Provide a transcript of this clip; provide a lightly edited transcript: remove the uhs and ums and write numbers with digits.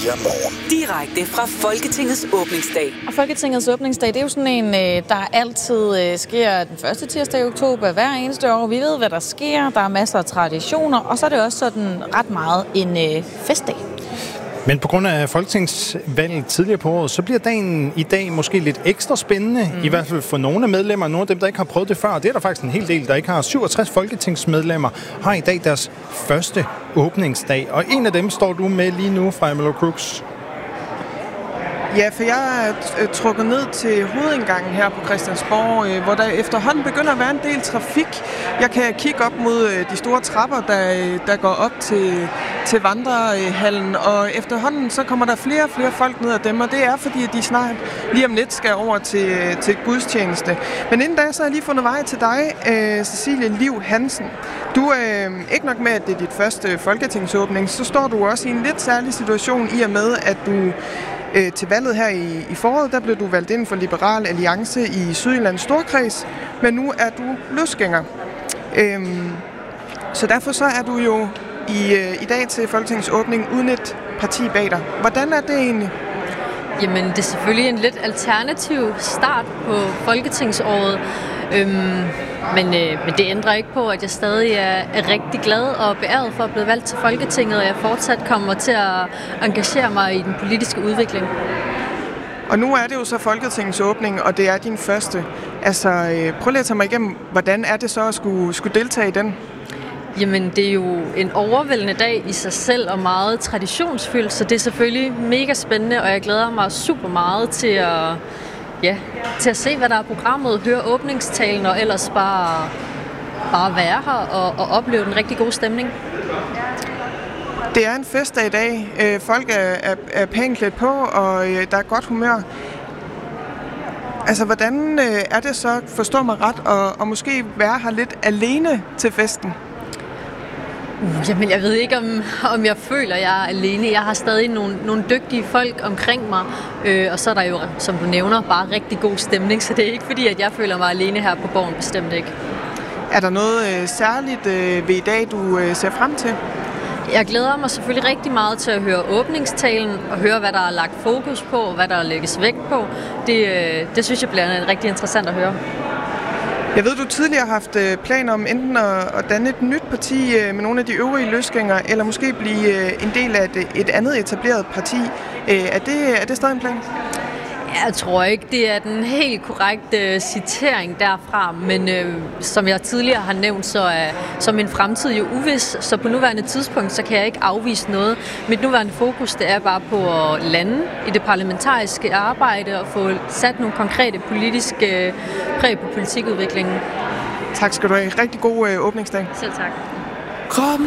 Morgen. Direkte fra Folketingets åbningsdag. Og Folketingets åbningsdag, det er jo sådan en, der altid sker den første tirsdag i oktober hver eneste år. Vi ved, hvad der sker. Der er masser af traditioner, og så er det også sådan ret meget en festdag. Men på grund af folketingsvalget tidligere på året, så bliver dagen i dag måske lidt ekstra spændende, i hvert fald for nogle af medlemmer, nogle af dem, der ikke har prøvet det før. Det er der faktisk en hel del, der ikke har. 67 folketingsmedlemmer har i dag deres første åbningsdag, og en af dem står du med lige nu, Freja Møller Crooks. Ja, for jeg er trukket ned til hovedindgangen her på Christiansborg, hvor der efterhånden begynder at være en del trafik. Jeg kan kigge op mod de store trapper, der går op til vandrehallen, og efterhånden så kommer der flere og flere folk ned ad dem, og det er fordi, at de snart lige om lidt skal over til gudstjeneste. Men inden da, så har jeg lige fundet vej til dig, Cecilie Liv Hansen. Du er ikke nok med, at det er dit første folketingsåbning, så står du også i en lidt særlig situation i og med, at du til valget her i foråret, der blev du valgt ind for Liberal Alliance i Sydjyllands Storkreds, men nu er du løsgænger. Så derfor så er du jo i dag til Folketingets åbning uden et parti bag dig. Hvordan er det egentlig? Jamen, det er selvfølgelig en lidt alternativ start på folketingsåret. Men det ændrer ikke på, at jeg stadig er rigtig glad og beæret for at blive valgt til Folketinget, og jeg fortsat kommer til at engagere mig i den politiske udvikling. Og nu er det jo så Folketingets åbning, og det er din første. Altså, prøv lige at tage mig igennem, hvordan er det så at skulle deltage i den? Jamen, det er jo en overvældende dag i sig selv og meget traditionsfyldt, så det er selvfølgelig mega spændende, og jeg glæder mig super meget til at se, hvad der er programmet, høre åbningstalen og ellers bare være her og opleve den rigtig gode stemning. Det er en festdag i dag. Folk er pænt klædt på, og der er godt humør. Altså, hvordan er det så, forstå mig ret, og måske være her lidt alene til festen? Jamen, jeg ved ikke, om jeg føler, at jeg er alene. Jeg har stadig nogle dygtige folk omkring mig, og så er der jo, som du nævner, bare rigtig god stemning, så det er ikke fordi, at jeg føler mig alene her på Borgen, bestemt ikke. Er der noget særligt ved i dag, du ser frem til? Jeg glæder mig selvfølgelig rigtig meget til at høre åbningstalen og høre, hvad der er lagt fokus på, hvad der lægges vægt på. Det synes jeg bliver rigtig interessant at høre. Jeg ved, du tidligere har haft planer om enten at danne et nyt parti med nogle af de øvrige løsgængere, eller måske blive en del af et andet etableret parti. Er det stadig en plan? Jeg tror ikke, det er den helt korrekte citering derfra, men som jeg tidligere har nævnt, så min fremtid jo uvis, så på nuværende tidspunkt, så kan jeg ikke afvise noget. Mit nuværende fokus, det er bare på at lande i det parlamentariske arbejde og få sat nogle konkrete politiske præg på politikudviklingen. Tak skal du have. Rigtig god åbningsdag. Selv tak. Kom